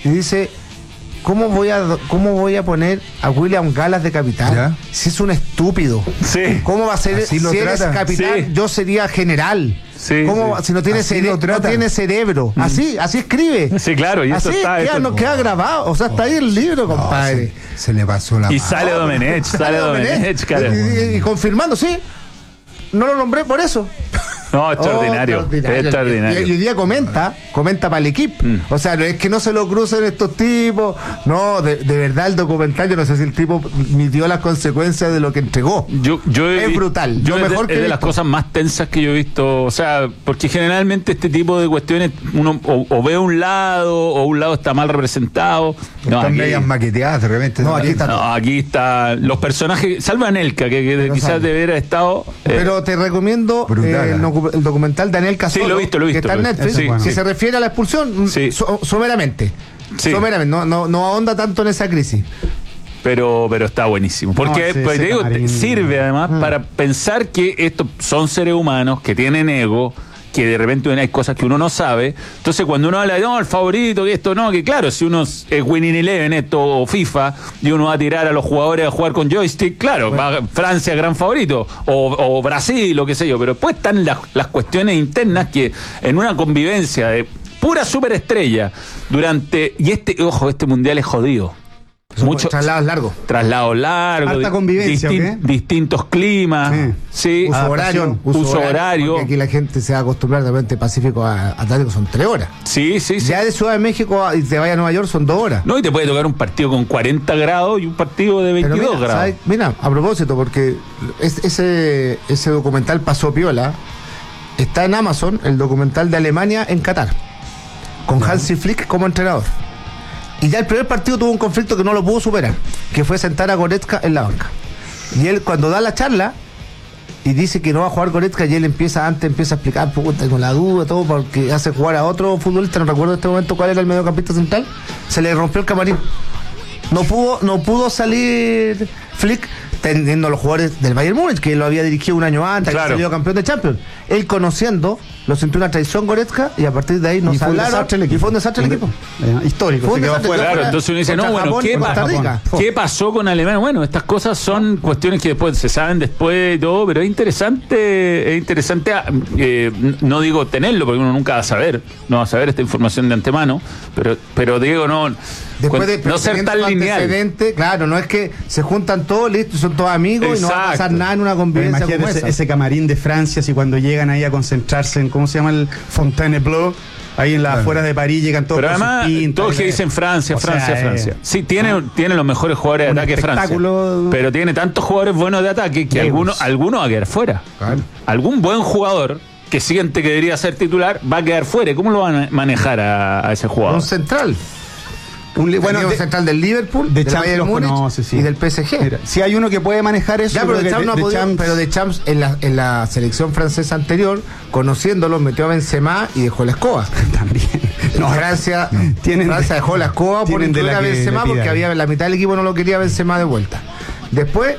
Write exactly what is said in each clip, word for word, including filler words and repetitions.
y dice, ¿cómo voy a cómo voy a poner a William Gallas de capitán? ¿Ya? Si es un estúpido. Sí. ¿Cómo va a ser? Así Si eres trata. capitán, Sí. yo sería general. Sí, ¿Cómo, sí. si no tiene, cere no tiene cerebro? Mm. Así, así escribe. Sí, claro. Y así eso está, queda, esto... nos queda grabado. O sea, está ahí el libro, compadre. No, se, se le pasó la Y mano. sale Domenech, sale Domenech, cara. Y, y, y confirmando, sí. No lo nombré por eso. No, extraordinario. Oh, extraordinario. extraordinario. Y, y hoy día comenta, comenta para el equipo. Mm. O sea, no es que no se lo crucen estos tipos. No, de, de verdad el documental, yo no sé si el tipo midió las consecuencias de lo que entregó. Yo, yo es he, brutal. Yo lo es mejor de, que es de las cosas más tensas que yo he visto. O sea, porque generalmente este tipo de cuestiones uno o, o ve un lado o un lado está mal representado. No, están medias maqueteadas de repente. No, aquí está. No, aquí está. Los personajes, salvo a Anelka, que, que quizás sabe. debería haber estado. Pero eh, te recomiendo eh, el, el documental de Anelka Solo, sí, lo he visto, lo he visto, que está en Netflix, sí, sí. si se refiere a la expulsión, sí. so, someramente. Sí. Someramente, no, no, no ahonda tanto en esa crisis. Pero, pero está buenísimo. Porque no, sí, pues, te digo, te sirve además mm. para pensar que estos son seres humanos que tienen ego, que de repente hay cosas que uno no sabe. Entonces cuando uno habla de no, el favorito, que esto no, que claro, si uno es Winning Eleven esto o FIFA y uno va a tirar a los jugadores a jugar con joystick, claro, bueno. va Francia gran favorito o, o Brasil o qué sé yo, pero después están las, las cuestiones internas que en una convivencia de pura superestrella durante, y este, ojo, este mundial es jodido. Muchos traslados largos. Traslados largos. Alta convivencia, distin, distintos climas. Sí. sí. Uso horario. Uso, uso horario. horario. Aquí la gente se va a acostumbrar de repente Pacífico a Atlántico son tres horas. Sí, sí, sí. Ya de Ciudad de México y te vaya a Nueva York son dos horas. No, y te puede tocar un partido con cuarenta grados y un partido de veintidós Pero mira, grados. ¿sabes? Mira, a propósito, porque es, ese, ese documental pasó piola. Está en Amazon, el documental de Alemania en Qatar. Con uh-huh. Hansi Flick como entrenador. Y ya el primer partido tuvo un conflicto que no lo pudo superar, que fue sentar a Goretzka en la banca. Y él cuando da la charla y dice que no va a jugar Goretzka, y él empieza antes empieza a explicar, puta, con la duda, todo, porque hace jugar a otro futbolista, no recuerdo en este momento cuál era el mediocampista central, se le rompió el camarín. No pudo, no pudo salir Flick teniendo los jugadores del Bayern Múnich, que lo había dirigido un año antes, claro. que salió campeón de Champions. Él conociendo, lo sintió una traición Goretzka y a partir de ahí nos hablaron y fue un desastre el equipo. Eh, histórico. Fue un desastre, fuera, claro, entonces uno dice, no, bueno, Japón, ¿qué, pa ¿qué pasó con Alemania? Bueno, estas cosas son cuestiones que después se saben después y todo, pero es interesante, es interesante, eh, no digo tenerlo, porque uno nunca va a saber, no va a saber esta información de antemano, pero, pero digo, no... Después de no ser tan lineal. Claro, no es que se juntan todos, listos, son todos amigos. Exacto. Y no va a pasar nada en una convivencia como ese, esa. ese camarín de Francia, si cuando llegan ahí a concentrarse en, ¿cómo se llama? El Fontainebleau, ahí en las claro. afueras de París, llegan todos. Pero con además, sus pintas, todos que dicen Francia, Francia, sea, Francia. Eh, sí, tiene, ah, tiene los mejores jugadores de ataque Francia. Pero tiene tantos jugadores buenos de ataque que algunos alguno va a quedar fuera. Claro. Algún buen jugador que siente que debería ser titular va a quedar fuera. ¿Cómo lo van a manejar a, a ese jugador? Un central. Un, bueno, de, central del Liverpool, de del Bayern Múnich conoce, sí. y del P S G. Mira, si hay uno que puede manejar eso, ya, pero de, Champs no de, podido, Champs... pero de Champs en la, en la selección francesa anterior, conociéndolo, metió a Benzema y dejó la escoba. También. No, Francia, no. Tienen Francia dejó la escoba por incluir a Benzema porque había la mitad del equipo no lo quería Benzema de vuelta. Después,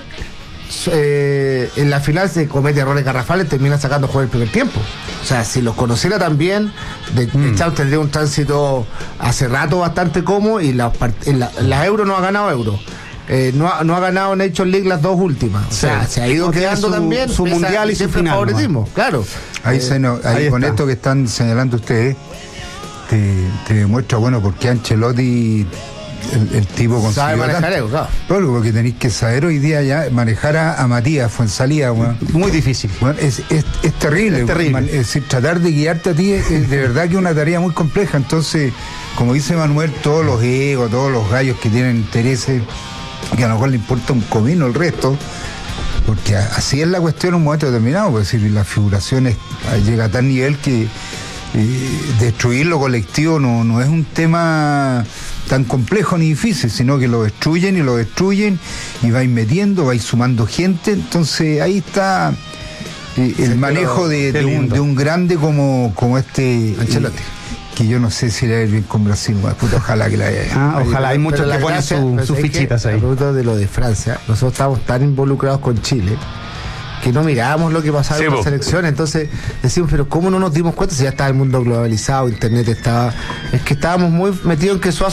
eh, en la final se comete errores garrafales, termina sacando juego el primer tiempo. O sea, si los conociera también, de, mm. de Champs tendría un tránsito hace rato bastante cómodo y la, la, la Euro no ha ganado Euro. Eh, no, ha, no ha ganado Nations League las dos últimas. O sea, sí. se ha ido no quedando su, también su mundial y su final, favoritismo. ¿No? Claro. Ahí, eh, se no, ahí, ahí con está. Esto que están señalando ustedes, te, te demuestra, bueno, porque Ancelotti... El, el tipo con sabe manejar eso, claro. Todo porque tenéis que saber hoy día ya manejar a, a Matías Fuenzalía, bueno. Muy difícil. Bueno, es, es, es terrible. Es terrible. Man, es decir, tratar de guiarte a ti es, es de verdad que es una tarea muy compleja. Entonces, como dice Manuel, todos los egos, todos los gallos que tienen intereses, que a lo mejor le importa un comino el resto, porque así es la cuestión en un momento determinado, pues, es decir, la figuración es, llega a tal nivel que eh, destruir lo colectivo no, no es un tema tan complejo ni difícil, sino que lo destruyen y lo destruyen y vais metiendo, vais sumando gente. Entonces ahí está eh, el sí, manejo de, de, un, de un grande como, como este Ancelotti, eh, que yo no sé si le va a ir bien con Brasil, puta, ojalá que la haya. Ah, ojalá, hay muchos que ponen sus su fichitas ahí. A propósito de lo de Francia, nosotros estamos tan involucrados con Chile que no mirábamos lo que pasaba sí, en la selección, entonces decimos, pero ¿cómo no nos dimos cuenta si ya estaba el mundo globalizado, internet estaba, es que estábamos muy metidos en que Suazo